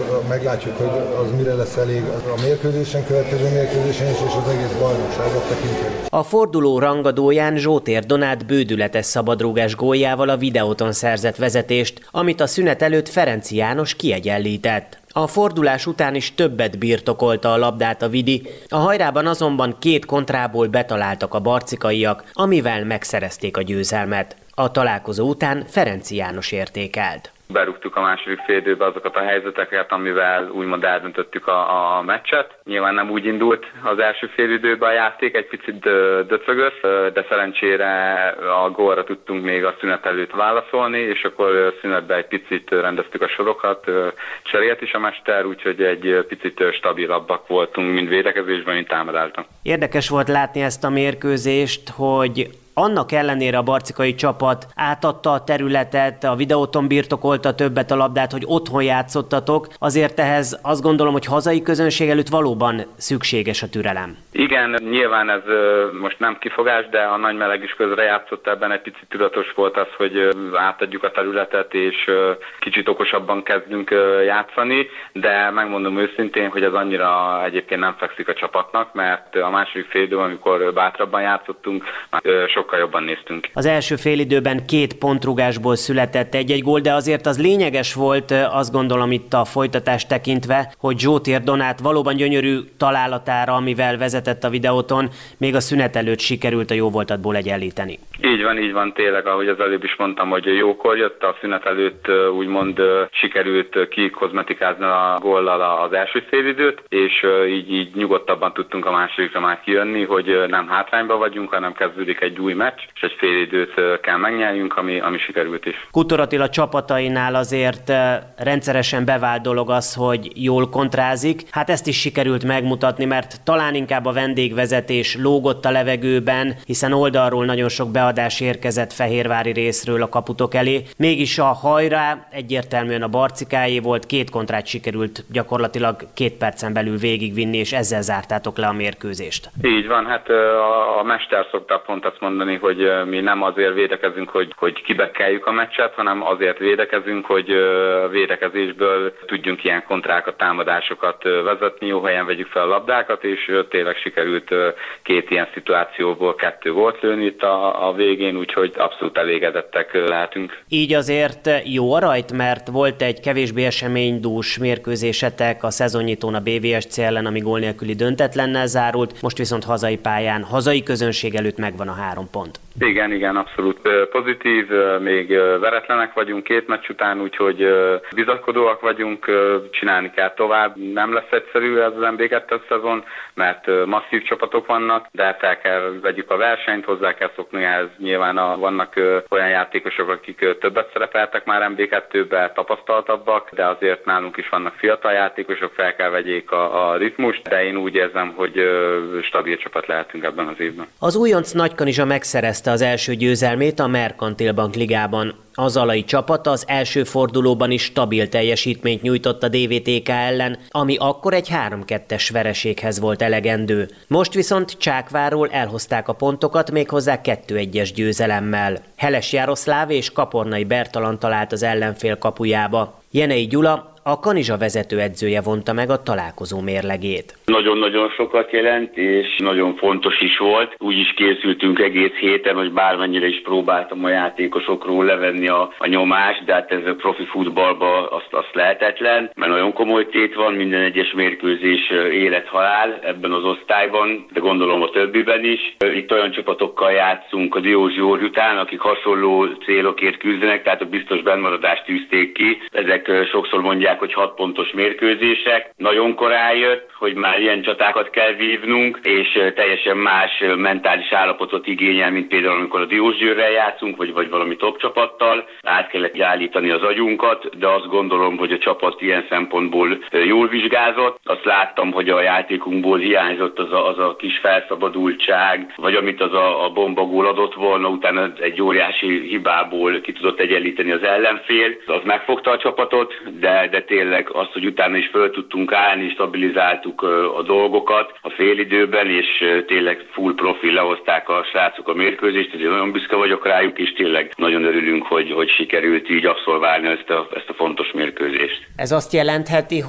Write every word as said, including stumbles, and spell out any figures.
meglátjuk, hogy az mire lesz elég a mérkőzésen, következő mérkőzésen is, és az egész bajnokságot tekintve. A forduló rangadóján Zsótér Donát bődületes szabadrúgás góljával a videóton szerzett vezetést, amit a szünet előtt Ferenczy János kiegyenlített. A fordulás után is többet birtokolta a labdát a Vidi, a hajrában azonban két kontrából betaláltak a barcikaiak, amivel megszerezték a győzelmet. A találkozó után Ferenczy János értékelt. Berúgtuk a második félidőbe azokat a helyzeteket, amivel úgymond eldöntöttük a, a meccset. Nyilván nem úgy indult az első félidőben a játék, egy picit döcögött, de szerencsére a gólra tudtunk még a szünet előtt válaszolni, és akkor szünetben egy picit rendeztük a sorokat, cserélt is a mester, úgyhogy egy picit stabilabbak voltunk, mind védekezésben, mind támadásban. Érdekes volt látni ezt a mérkőzést, hogy annak ellenére a barcikai csapat átadta a területet, a videóton birtokolta többet a labdát, hogy otthon játszottatok, azért ehhez azt gondolom, hogy hazai közönség előtt valóban szükséges a türelem. Igen, nyilván ez most nem kifogás, de a nagy meleg is közre játszott, ebben egy picit tudatos volt az, hogy átadjuk a területet, és kicsit okosabban kezdünk játszani, de megmondom őszintén, hogy ez annyira egyébként nem fekszik a csapatnak, mert a második félidőben, amikor bátrabban játszottunk, sokkal jobban néztünk. Az első félidőben két pontrugásból született egy-egy gól, de azért az lényeges volt, azt gondolom itt a folytatást tekintve, hogy Zsótér Donát valóban gyönyörű találatára, amivel vezetett a videóton, még a szünet előtt sikerült a jóvoltatból egyenlíteni. Így van, így van, tényleg, ahogy az előbb is mondtam, hogy jókor jött, a szünet előtt úgymond sikerült kikozmetikázni a góllal az első félidőt, és így, így nyugodtabban tudtunk a másodikra már kijönni, hogy nem hátrányban vagyunk, hanem kezdődik egy új meccs, és egy fél időt kell megnyerjünk, ami, ami sikerült is. Kutor Attila csapatainál azért rendszeresen bevált dolog az, hogy jól kontrázik. Hát ezt is sikerült megmutatni, mert talán inkább a vendégvezetés lógott a levegőben, hiszen oldalról nagyon sok beadás érkezett fehérvári részről a kaputok elé. Mégis a hajrá egyértelműen a barcikáé volt, két kontrát sikerült gyakorlatilag két percen belül végigvinni, és ezzel zártátok le a mérkőzést. Így van, hát a, a mester szokta pont azt mondani, hogy mi nem azért védekezünk, hogy, hogy kibekkeljük a meccset, hanem azért védekezünk, hogy védekezésből tudjunk ilyen kontrákat, támadásokat vezetni, jó helyen vegyük fel a labdákat, és tényleg sikerült két ilyen szituációból kettő volt lőni itt a, a végén, úgyhogy abszolút elégedettek lehetünk. Így azért jó a rajt, mert volt egy kevésbé eseménydús mérkőzésetek a szezonnyitón a bé vé es cé ellen, ami gól nélküli döntetlennel zárult, most viszont hazai pályán, hazai közönség előtt megvan a három pont. Igen, igen, abszolút pozitív, még veretlenek vagyunk két meccs után, úgyhogy bizakodóak vagyunk, csinálni kell tovább. Nem lesz egyszerű ez az en bé kettes szezon, mert masszív csapatok vannak, de fel kell vegyük a versenyt, hozzá kell szokni ehhez. Nyilván a, vannak olyan játékosok, akik többet szerepeltek már en bé kettőben, tapasztaltabbak, de azért nálunk is vannak fiatal játékosok, fel kell vegyék a, a ritmust, de én úgy érzem, hogy stabil csapat lehetünk ebben az évben. Az újonc Nagykanizsa megszerezte az első győzelmét a Merkantil Bank ligában. A zalai csapat az első fordulóban is stabil teljesítményt nyújtott a dé vé té ká ellen, ami akkor egy három kettes vereséghez volt elegendő. Most viszont Csákvárról elhozták a pontokat méghozzá kettő egyes győzelemmel. Heles Jaroszláv és Kapornai Bertalan talált az ellenfél kapujába. Jenei Gyula, a Kanizsa vezetőedzője vonta meg a találkozó mérlegét. Nagyon-nagyon sokat jelent, és nagyon fontos is volt. Úgy is készültünk egész héten, hogy bármennyire is próbáltam a játékosokról levenni a, a nyomást, de hát ez a profi futballban azt, azt lehetetlen, mert nagyon komoly tét van, minden egyes mérkőzés élet-halál ebben az osztályban, de gondolom a többiben is. Itt olyan csapatokkal játszunk a Diósgyőr után, akik hasonló célokért küzdenek, tehát a biztos bennmaradást tűzték ki. Ezek sokszor mondják, hogy hat pontos mérkőzések. Nagyon korán jött, hogy már ilyen csatákat kell vívnunk, és teljesen más mentális állapotot igényel, mint például amikor a Diósgyőrrel játszunk, vagy, vagy valami top csapattal. Át kellett állítani az agyunkat, de azt gondolom, hogy a csapat ilyen szempontból jól vizsgázott. Azt láttam, hogy a játékunkból hiányzott az a, az a kis felszabadultság, vagy amit az a, a bombagól adott volna, utána egy óriási hibából ki tudott egyenlíteni az ellenfél. Az megfogta a csapatot, de, de tényleg azt, hogy utána is föl tudtunk állni, stabilizáltuk a dolgokat a félidőben, és tényleg full profi lehozták a srácok a mérkőzést, ezért nagyon büszke vagyok rájuk, és tényleg nagyon örülünk, hogy, hogy sikerült így abszolválni ezt a, ezt a fontos mérkőzést. Ez azt jelentheti,